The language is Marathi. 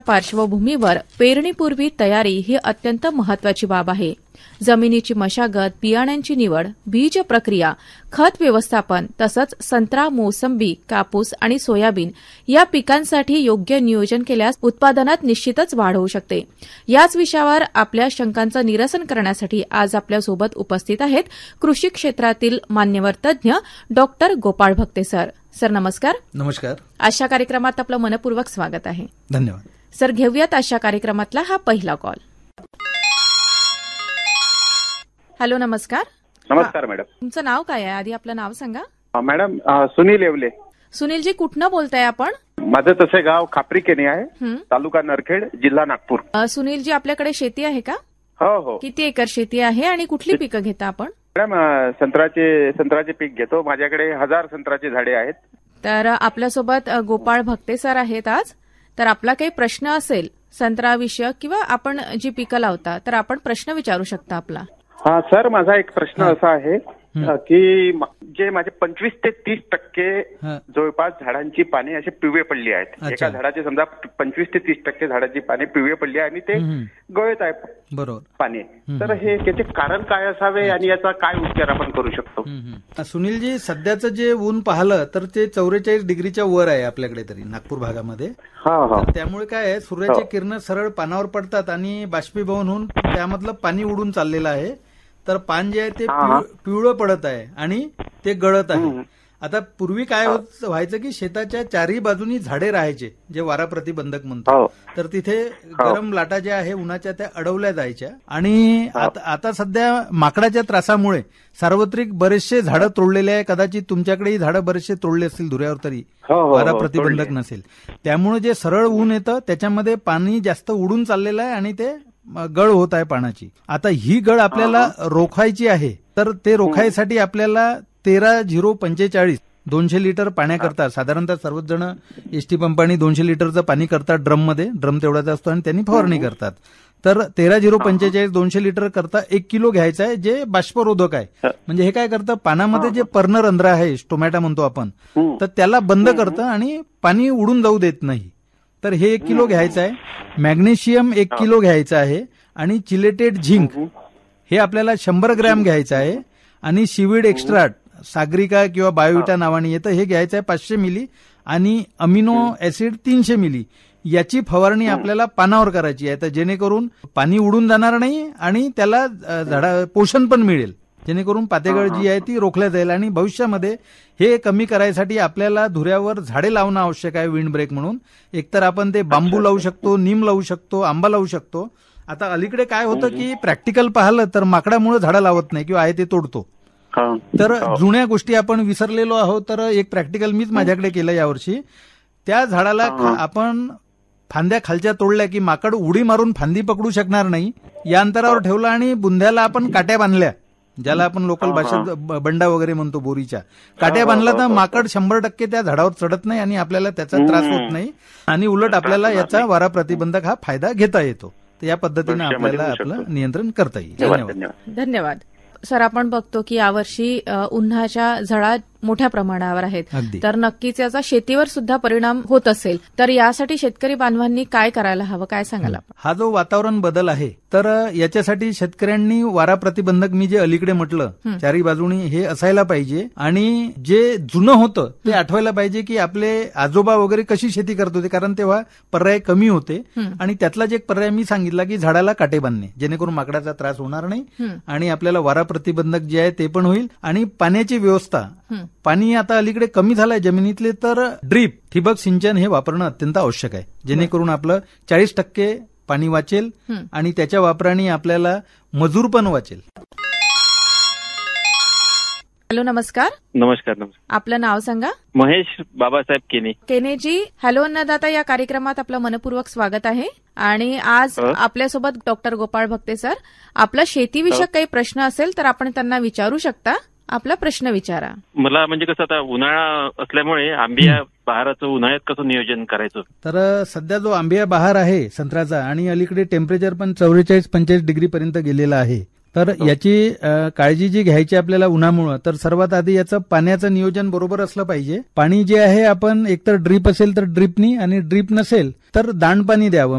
पार्श्वभूमीवर पेरणीपूर्वी तयारी ही अत्यंत महत्वाची बाब आहे. जमिनीची मशागत, बियाण्यांची निवड, बीज प्रक्रिया, खत व्यवस्थापन तसंच संत्रा, मोसंबी, कापूस आणि सोयाबीन या पिकांसाठी योग्य नियोजन केल्यास उत्पादनात निश्चितच वाढ होऊ शकते. याच विषयावर आपल्या शंकांचं निरसन करण्यासाठी आज आपल्यासोबत उपस्थित आहेत कृषी क्षेत्रातील मान्यवर तज्ज्ञ डॉक्टर गोपाळ भक्ते सर. सर नमस्कार. नमस्कार. आशा कार्यक्रमात आपलं मनपूर्वक स्वागत आहे. धन्यवाद. सर घेऊयात आशा कार्यक्रमातला हा पहिला कॉल. हॅलो, नमस्कार. नमस्कार मॅडम. तुमचं नाव काय आहे? आधी आपलं नाव सांगा. मॅडम सुनील येवले. सुनीलजी, कुठनं बोलताय आपण? माझं तसे गाव खापरी केनी आहे, तालुका नरखेड, जिल्हा नागपूर. सुनीलजी, आपल्याकडे शेती आहे का? हो हो. किती एकर शेती आहे आणि कुठली पिकं घेता आपण? मॅडम संत्र्याचे पीक घेतो. माझ्याकडे 1000 संत्र्याची झाडे आहेत. तर आपल्यासोबत गोपाळ भक्ते सर आहेत आज. तर आपला काही प्रश्न असेल संत्रा किंवा आपण जी पिकं लावता तर आपण प्रश्न विचारू शकता आपला. हा सर, माझा एक प्रश्न असा आहे की जे माझे 25 ते 30% जवळपास झाडांची पाने असे पिवळे पडली आहेत. एका झाडाचे समजा 25 ते 30% झाडाची पाने पिवळे पडली आहे आणि ते गळत आहे. बरोबर. पाने. तर हे त्याचे कारण काय असावे आणि याचा काय उपचार आपण करू शकतो? सुनीलजी, सध्याचं जे ऊन पाहिलं तर ते 44 डिग्रीच्या वर आहे आपल्याकडे तरी नागपूर भागामध्ये. त्यामुळे काय आहे, सूर्याचे किरण सरळ पानावर पडतात आणि बाष्पीभवन होऊन त्यामधलं पाणी उडून चाललेलं आहे. तर पान जे आहे ते पिवळं पडत आहे आणि ते गळत आहे. आता पूर्वी काय व्हायचं की शेताच्या चारही बाजूनी झाडे राहायचे, जे वारा प्रतिबंधक म्हणतो. तर तिथे गरम लाटा ज्या आहे उन्हाच्या त्या अडवल्या जायच्या. आणि आता सध्या माकडाच्या त्रासामुळे सार्वत्रिक बरेचसे झाडं तोडलेले आहे. कदाचित तुमच्याकडेही झाडं बरेचसे तोडले असतील धुऱ्यावर, तरी वारा प्रतिबंधक नसेल. त्यामुळे जे सरळ ऊन येतं त्याच्यामध्ये पाणी जास्त उडून चाललेलं आहे आणि ते गळ होत आहे पाण्याची. आता ही गळ आपल्याला रोखायची आहे. तर ते रोखायसाठी आपल्याला 13-0-45 200 लिटर पाण्याकरता, साधारणतः सर्वच जण एसटी पंपानी 200 लिटरचं पाणी करतात ड्रममध्ये. ड्रम तेवढाचा असतो आणि त्यांनी फवारणी करतात. तर 13-0-45 200 लिटर करता 1 किलो घ्यायचं आहे, जे बाष्परोधक आहे. म्हणजे हे काय करतं, पानामध्ये जे पर्णरंध्र आहे, स्टोमॅटा म्हणतो आपण, तर त्याला बंद करतं आणि पाणी उडून जाऊ देत नाही. तर हे 1 किलो घ्यायचं आहे. मॅग्नेशियम 1 किलो घ्यायचं आहे आणि चिलेटेड झिंक हे आपल्याला 100 ग्रॅम घ्यायचं आहे. आणि सीवीड एक्स्ट्राट, सागरिका किंवा बायोविटा नावाने येतं, हे घ्यायचं आहे 500 मिली. आणि अमिनो ऍसिड 300 मिली. याची फवारणी आपल्याला पानावर करायची आहे, तर जेणेकरून पाणी उडून जाणार नाही आणि त्याला पोषण पण मिळेल, जेणेकरून पातेगळ जी आहे ती रोखल्या जाईल. आणि भविष्यामध्ये हे कमी करायसाठी आपल्याला धुऱ्यावर झाडे लावणं आवश्यक आहे, विंड ब्रेक म्हणून. एकतर आपण ते बांबू लावू शकतो, नीम लावू शकतो, आंबा लावू शकतो. आता अलीकडे काय होतं की प्रॅक्टिकल पाहिलं तर माकडामुळे झाडं लावत नाही किंवा आहे ते तोडतो. तर जुन्या गोष्टी आपण विसरलेलो आहोत. तर एक प्रॅक्टिकल मीच माझ्याकडे केलं यावर्षी. त्या झाडाला आपण फांद्या खालच्या तोडल्या की माकड उडी मारून फांदी पकडू शकणार नाही, या अंतरावर ठेवलं आणि बुंध्याला आपण काट्या बांधल्या, ज्याला आपण लोकल भाषेत बंडा वगैरे म्हणतो, बोरीच्या काट्या बांधला, तर माकड 100% त्या झाडावर चढत नाही आणि आपल्याला त्याचा त्रास होत नाही. आणि उलट आपल्याला याचा वारा प्रतिबंधक हा फायदा घेता येतो. तर या पद्धतीने आपल्याला आपलं नियंत्रण करता येईल. धन्यवाद. सर, आपण बघतो की यावर्षी उन्हाच्या झळा मोठ्या प्रमाणावर आहेत. तर नक्कीच याचा शेतीवर सुद्धा परिणाम होत असेल. तर यासाठी शेतकरी बांधवांनी काय करायला हवं, काय सांगाल? हा जो वातावरण बदल आहे, तर याच्यासाठी शेतकऱ्यांनी वारा प्रतिबंधक मी जे अलीकडे म्हटलं चारी बाजूनी हे असायला पाहिजे. आणि जे जुनं होतं ते आठवायला पाहिजे की आपले आजोबा वगैरे कशी शेती करत होते, कारण तेव्हा पर्याय कमी होते. आणि त्यातलाच एक पर्याय मी सांगितला की झाडाला काटे बांधणे, जेणेकरून माकडाचा त्रास होणार नाही आणि आपल्याला वारा प्रतिबंधक जे आहे ते पण होईल. आणि पाण्याची व्यवस्था, पाणी आता अलीकडे कमी झालंय जमिनीतले, तर ड्रीप, ठिबक सिंचन हे वापरणं अत्यंत आवश्यक आहे, जेणेकरून आपलं 40% पाणी वाचेल आणि त्याच्या वापराने आपल्याला मजूर पण वाचेल. हॅलो, नमस्कार. नमस्कार. आपलं नाव सांगा. महेश बाबासाहेब केने. केनेजी, हॅलो अन्नदाता या कार्यक्रमात आपलं मनपूर्वक स्वागत आहे. आणि आज आपल्यासोबत डॉक्टर गोपाळ भक्ते सर. आपला शेतीविषयक काही प्रश्न असेल तर आपण त्यांना विचारू शकता. आपला प्रश्न विचारा. मला म्हणजे कसं, आता उन्हाळा असल्यामुळे आंबिया बहाराचं उन्हाळ्यात कसं नियोजन करायचं? तर सध्या जो आंबिया बहार आहे संत्र्याचा, आणि अलीकडे टेम्परेचर पण 44-45 डिग्री पर्यंत गेलेलं आहे, तर याची काळजी जी घ्यायची आपल्याला उन्हामुळे, तर सर्वात आधी याचं पाण्याचं नियोजन बरोबर असलं पाहिजे. पाणी जे आहे आपण एकतर ड्रीप असेल तर ड्रीपनी, आणि ड्रीप नसेल तर दांडपाणी द्यावं.